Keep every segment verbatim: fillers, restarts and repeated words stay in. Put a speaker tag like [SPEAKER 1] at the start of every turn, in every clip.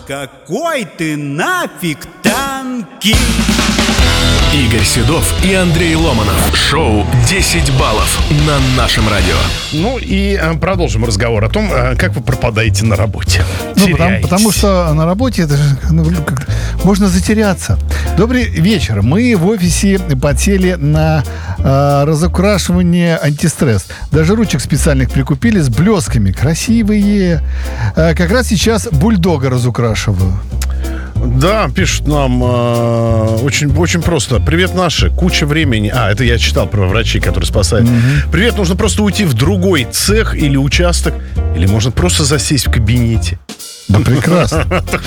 [SPEAKER 1] какой ты нафиг танки.
[SPEAKER 2] Игорь Седов и Андрей Ломанов. Шоу «десять баллов» на нашем радио.
[SPEAKER 3] Ну и э, продолжим разговор о том, э, как вы пропадаете на работе.
[SPEAKER 4] Ну, потому, потому что на работе это же, ну, как, можно затеряться. Добрый вечер. Мы в офисе подсели на э, разукрашивание антистресс. Даже ручек специальных прикупили с блесками. Красивые. Э, как раз сейчас бульдога разукрашиваю.
[SPEAKER 3] Да, пишут нам э, очень, очень просто. Привет, наши, куча времени. А, это я читал про врачей, которые спасают. Mm-hmm. Привет, нужно просто уйти в другой цех или участок. Или можно просто засесть в кабинете.
[SPEAKER 4] Да прекрасно.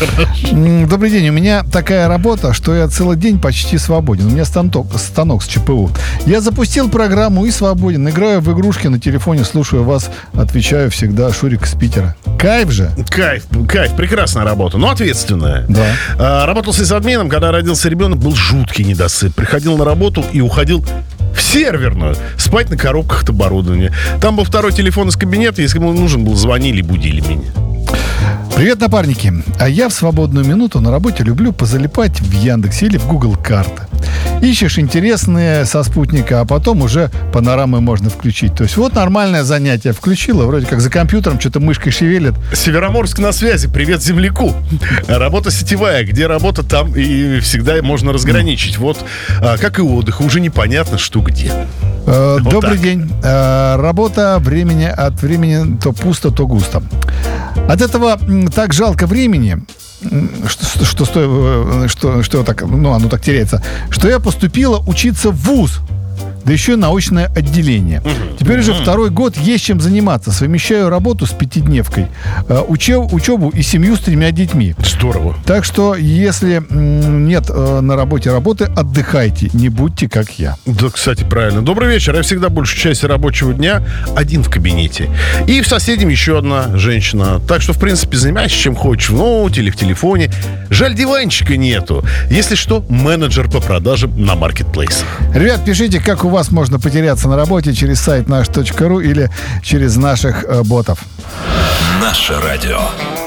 [SPEAKER 4] Добрый день. У меня такая работа, что я целый день почти свободен. У меня станок, станок с ЧПУ. Я запустил программу и свободен. Играю в игрушки на телефоне, слушаю вас, отвечаю всегда. Шурик из Питера. Кайф же.
[SPEAKER 3] Кайф, кайф. Прекрасная работа, но ответственная.
[SPEAKER 4] Да.
[SPEAKER 3] А, работал сисадмином, когда родился ребенок, был жуткий недосып. Приходил на работу и уходил в серверную, спать на коробках от оборудования. Там был второй телефон из кабинета. Если ему нужен был, звонили и будили меня.
[SPEAKER 4] Привет, напарники. А я в свободную минуту на работе люблю позалипать в Яндексе или в Google карты. Ищешь интересные со спутника, а потом уже панорамы можно включить. То есть вот нормальное занятие. Включила, вроде как за компьютером что-то мышкой шевелит.
[SPEAKER 3] Североморск на связи. Привет земляку. Работа сетевая. Где работа, там и всегда можно разграничить. Вот как и отдых. Уже непонятно, что где.
[SPEAKER 4] Э, вот добрый так. день. Э, работа времени от времени то пусто, то густо. От этого так жалко времени, что, что, что, что, что так, ну, оно так теряется, что я поступила учиться в вуз. Да еще и научное отделение. Uh-huh. Теперь уже uh-huh. второй год есть чем заниматься. Совмещаю работу с пятидневкой, э, учеб, учебу и семью с тремя детьми.
[SPEAKER 3] Здорово.
[SPEAKER 4] Так что, если м, нет э, на работе работы, отдыхайте. Не будьте как я.
[SPEAKER 3] Да, кстати, правильно. Добрый вечер. Я всегда большую часть рабочего дня один в кабинете. И в соседнем еще одна женщина. Так что, в принципе, занимайся чем хочешь. В ноуте или в телефоне. Жаль, диванчика нету. Если что, менеджер по продажам на маркетплейсах.
[SPEAKER 4] Ребят, пишите, как у вас можно потеряться на работе через сайт наш точка ру или через наших э, ботов.
[SPEAKER 2] Наше радио.